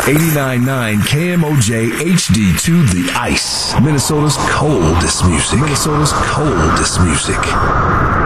89.9 KMOJ HD2 The Ice. Minnesota's coldest music. Minnesota's coldest music.